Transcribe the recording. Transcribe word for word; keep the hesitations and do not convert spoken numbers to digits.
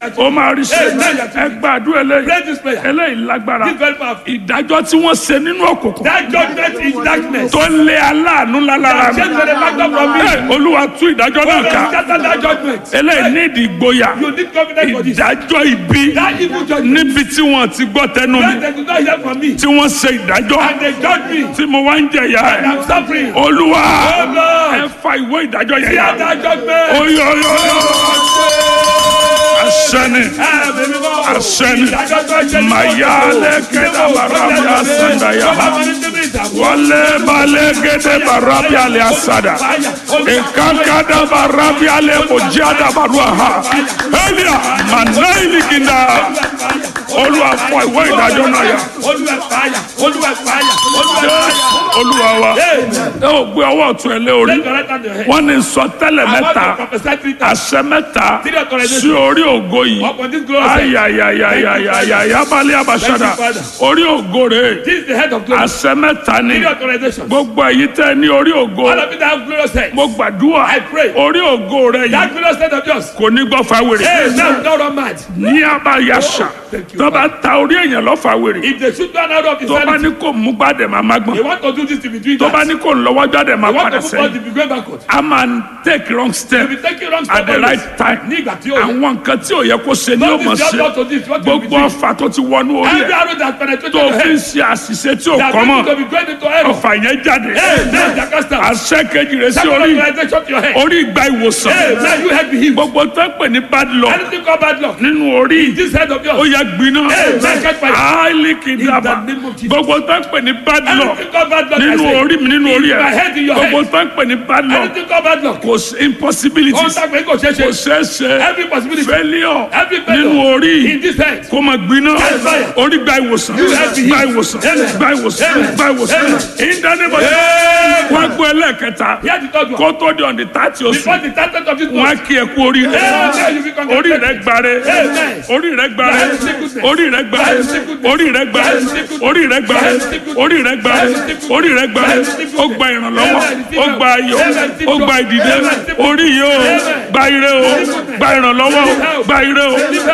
ó máa rí ṣe ẹ gbàdúrà eléyìí Pray this prayer. eléyìí lágbára This very powerful. ìdájọ́ tí wọ́n ṣe nínú òkùnkùn That judgment is darkness. tó lé aláàánú lálára mi Change the factor from me. Ẹ, olúwa tú ìdájọ́ náà ká Scatter that judgment. eléyìí nídìí ìgboyà You need confidence for this. ìdájọ́ ibi That evil judgment. níbi tí wọ́n ti gbọ́ tẹnu mi When they do not hear from me tí wọ́n ṣe ìdájọ́ and they judge me tí mo wá ń jẹ̀yà and ẹ̀ I'm suffering. olúwa Lord. ẹ fa ìwé ìdájọ́ yẹn Hear yá that judgment. oyoyo asẹni asẹni mayale kẹta barabi asanda yaba wale bale kẹta barabi ale asada ekankada barabi ale mojada baruaha elia manaili kinda olúwa fọ ìwé ìdájọ́ náà yá olúwa wa ẹ ò gbé ọwọ́ ọ̀tún ẹ lé orí wọ́n ní sọ tẹ́lẹ̀ mẹ́ta àṣẹ mẹ́ta sí orí ògo yìí ayayayayayaya balẹ̀ abasada orí ògo rẹ̀ àṣẹ mẹ́ta ni gbogbo èyí tẹ́ ní orí ògo mo gbàdúrà orí ògo rẹ̀ yìí kò ní gbọ́ fáwèrè ní abayasa tó bá ta orí èèyàn lọ́fà wèrè tó bá ní kò mú gbàdẹ̀ máa má gbọ́n tó bá ní kò lọ́wọ́ gbàdẹ̀ máa padà sẹ́yìn a máa take wrong step at the right time àwọn nǹkan tí ò yẹ kó ṣe ní òmò ṣe gbogbo ọfà tó ti wọnú orí ẹ̀ tó fi ń ṣe àṣìṣe tí ò kọ́ mọ́ ọfà yẹn jáde àṣẹ kejì rẹ̀ sí orí orí ìgbà ìwòsàn gbogbo tó ń pè ní bad luck nínú orí ó yẹ gbiná áìlì kìdàbà gbogbo tó ń pè ní bad luck nínú orí mi nínú orí ẹ̀ gbogbo tó ń pè ní bad luck kò sí impossibility kò ṣeé ṣe failure nínú orí kò máa gbiná orí gba ìwòsàn gba ìwòsàn gba ìwòsàn gba ìwòsàn ìdánimọ̀ wọ́n gbọ́ ẹlẹ́ẹ̀kẹta kó tó di ọ̀dì tààtì oṣù wọ́n á kí ẹ kú orí rẹ̀ orí rẹ̀ gbáre orí rẹ̀ gbáre orí rẹ̀ gbáre orí rẹ̀ gbáre orí rẹ̀ gbáre orí rẹ̀ gbáre orí rẹ̀ gbáre ó gba ìrànlọ́wọ́ ó gba ayọ̀ ó gba ìdìde orí yìí ó gba ire o gba ìrànlọ́wọ́ gba ire o